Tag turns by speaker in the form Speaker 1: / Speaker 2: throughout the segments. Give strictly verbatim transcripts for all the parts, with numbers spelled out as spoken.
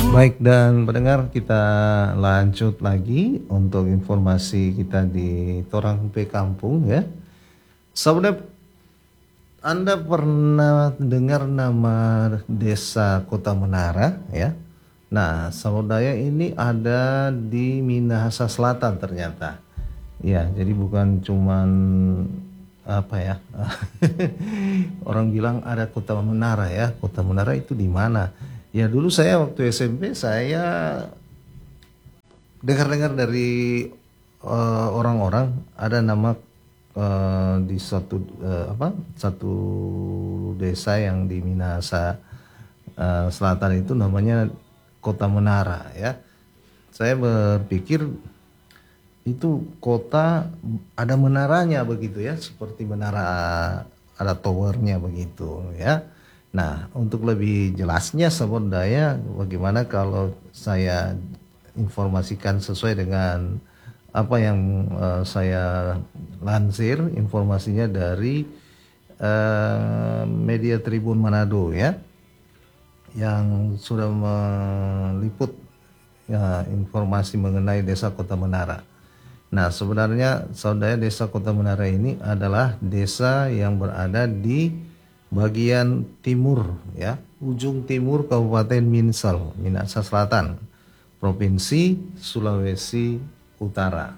Speaker 1: Baik, dan pendengar, kita lanjut lagi untuk informasi kita di Torang P Kampung ya. Saudara, Anda pernah dengar nama Desa Kota Menara ya? Nah, saudara, ini ada di Minahasa Selatan ternyata. Ya, jadi bukan cuman apa ya? Orang bilang ada Kota Menara ya. Kota Menara itu di mana? Ya, dulu saya waktu S M P saya dengar-dengar dari uh, orang-orang ada nama uh, di satu uh, apa satu desa yang di Minahasa uh, Selatan itu namanya Kota Menara ya. Saya berpikir itu kota ada menaranya begitu ya, seperti menara ada towernya begitu ya. Nah, untuk lebih jelasnya sahabat daya, bagaimana kalau saya informasikan sesuai dengan apa yang uh, saya lansir informasinya dari uh, media Tribun Manado ya, yang sudah meliput ya, informasi mengenai Desa Kota Menara. Nah, sebenarnya saudara, Desa Kota Menara ini adalah desa yang berada di bagian timur ya, ujung timur Kabupaten Minsal, Minahasa Selatan, Provinsi Sulawesi Utara.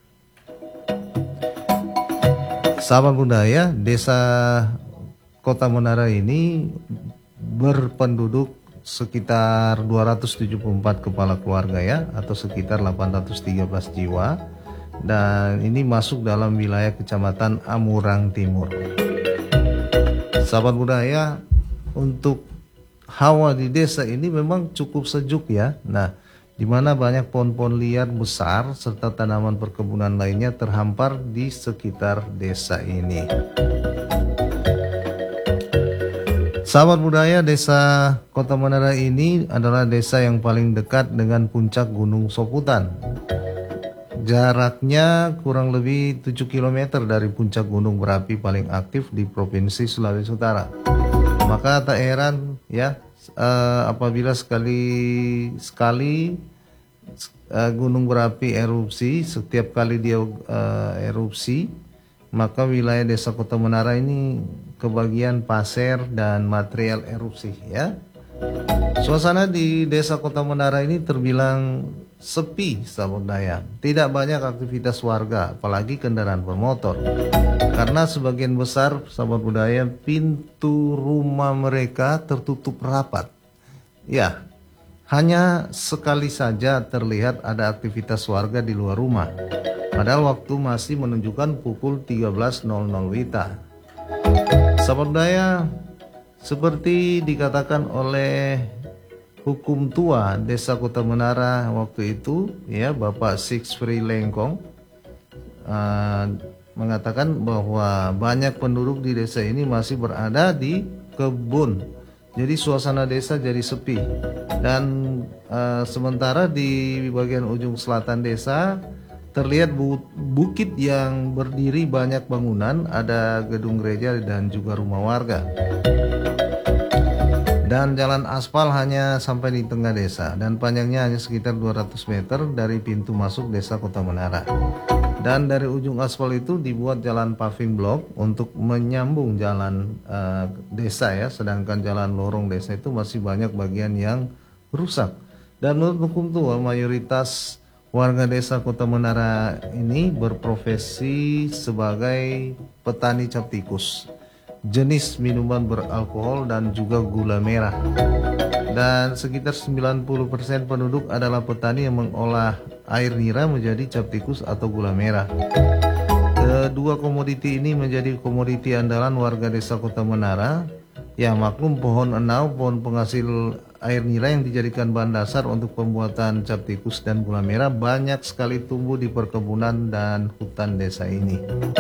Speaker 1: Sahabat budaya, Desa Kota Menara ini berpenduduk sekitar dua ratus tujuh puluh empat kepala keluarga ya, atau sekitar delapan ratus tiga belas jiwa, dan ini masuk dalam wilayah Kecamatan Amurang Timur. Sahabat budaya, untuk hawa di desa ini memang cukup sejuk ya. Nah, di mana banyak pohon-pohon liar besar serta tanaman perkebunan lainnya terhampar di sekitar desa ini. Sahabat budaya, Desa Kota Menara ini adalah desa yang paling dekat dengan puncak Gunung Soputan. Jaraknya kurang lebih tujuh kilometer dari puncak gunung berapi paling aktif di Provinsi Sulawesi Utara. Maka tak heran ya uh, apabila sekali sekali uh, gunung berapi erupsi, setiap kali dia uh, erupsi, maka wilayah Desa Kota Menara ini kebagian pasir dan material erupsi ya. Suasana di Desa Kota Menara ini terbilang sepi sahabat daya. Tidak banyak aktivitas warga, apalagi kendaraan bermotor. Karena sebagian besar sahabat budaya pintu rumah mereka tertutup rapat. Ya, hanya sekali saja terlihat ada aktivitas warga di luar rumah. Padahal waktu masih menunjukkan pukul tiga belas nol nol W I T A. Sahabat budaya, seperti dikatakan oleh hukum tua Desa Kota Menara waktu itu ya, Bapak Six Free Lengkong uh, mengatakan bahwa banyak penduduk di desa ini masih berada di kebun. Jadi suasana desa jadi sepi. Dan uh, sementara di bagian ujung selatan desa terlihat bu bukit yang berdiri banyak bangunan, ada gedung gereja dan juga rumah warga. Dan jalan aspal hanya sampai di tengah desa, dan panjangnya hanya sekitar dua ratus meter dari pintu masuk Desa Kota Menara. Dan dari ujung aspal itu dibuat jalan paving block untuk menyambung jalan uh, desa ya, sedangkan jalan lorong desa itu masih banyak bagian yang rusak. Dan menurut hukum tua, mayoritas warga Desa Kota Menara ini berprofesi sebagai petani cap tikus, jenis minuman beralkohol dan juga gula merah. Dan sekitar sembilan puluh persen penduduk adalah petani yang mengolah air nira menjadi cap tikus atau gula merah. Kedua komoditi ini menjadi komoditi andalan warga Desa Kota Menara. Ya, maklum pohon enau, pohon penghasil air nira yang dijadikan bahan dasar untuk pembuatan cap tikus dan gula merah, banyak sekali tumbuh di perkebunan dan hutan desa ini.